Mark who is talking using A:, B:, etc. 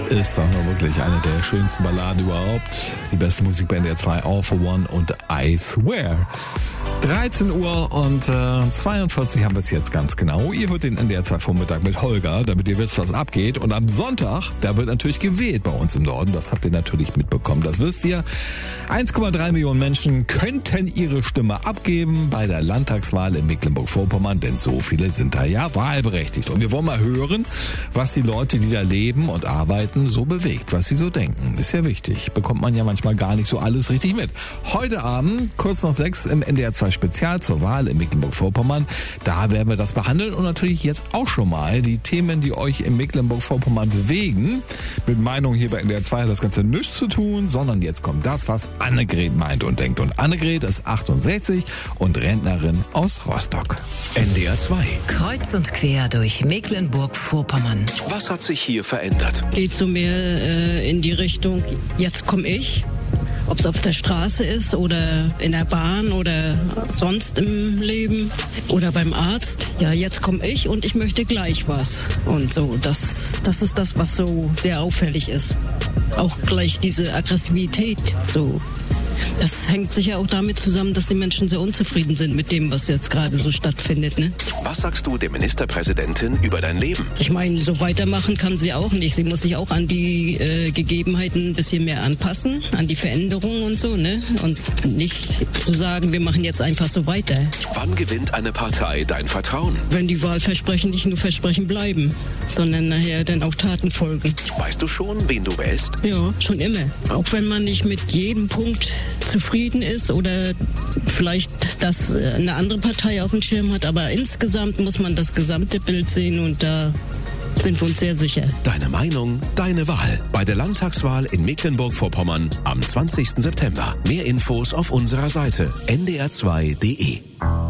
A: Ist doch nur wirklich eine der schönsten Balladen überhaupt. Die beste Musik bei NDR 2, All for One und I Swear. 13 Uhr und 42 haben wir es jetzt ganz genau. Ihr hört den NDR 2 Vormittag mit Holger, damit ihr wisst, was abgeht. Und am Sonntag, da wird natürlich gewählt bei uns im Norden. Das habt ihr natürlich mitbekommen. Das wisst ihr. 1,3 Millionen Menschen könnten ihre Stimme abgeben bei der Landtagswahl in Mecklenburg-Vorpommern, denn so viele sind da ja wahlberechtigt. Und wir wollen mal hören, was die Leute, die da leben und arbeiten, so bewegt, was sie so denken. Ist ja wichtig. Bekommt man ja manchmal gar nicht so alles richtig mit. Heute Abend, kurz nach 6 im NDR 2 Spezial zur Wahl in Mecklenburg-Vorpommern. Da werden wir das behandeln und natürlich jetzt auch schon mal die Themen, die euch in Mecklenburg-Vorpommern bewegen. Mit Meinung hier bei NDR 2 hat das Ganze nichts zu tun, sondern jetzt kommt das, was Annegret meint und denkt. Und Annegret ist 68 und Rentnerin aus Rostock.
B: NDR 2.
C: Kreuz und quer durch Mecklenburg-Vorpommern.
B: Was hat sich hier verändert?
D: Geht so mehr in die Richtung, jetzt komme ich. Ob es auf der Straße ist oder in der Bahn oder sonst im Leben oder beim Arzt. Ja, jetzt komme ich und ich möchte gleich was. Und so, das ist das, was so sehr auffällig ist. Auch gleich diese Aggressivität, so. Das hängt sicher auch damit zusammen, dass die Menschen sehr unzufrieden sind mit dem, was jetzt gerade so stattfindet, ne?
B: Was sagst du der Ministerpräsidentin über dein Leben?
D: Ich meine, so weitermachen kann sie auch nicht. Sie muss sich auch an die Gegebenheiten ein bisschen mehr anpassen, an die Veränderungen und so, ne? Und nicht zu sagen, wir machen jetzt einfach so weiter.
B: Wann gewinnt eine Partei dein Vertrauen?
D: Wenn die Wahlversprechen nicht nur Versprechen bleiben, sondern nachher dann auch Taten folgen.
B: Weißt du schon, wen du wählst?
D: Ja, schon immer. Auch wenn man nicht mit jedem Punkt zufrieden ist oder vielleicht das eine andere Partei auf dem Schirm hat, aber insgesamt muss man das gesamte Bild sehen und da sind wir uns sehr sicher.
B: Deine Meinung, deine Wahl. Bei der Landtagswahl in Mecklenburg-Vorpommern am 20. September. Mehr Infos auf unserer Seite ndr2.de.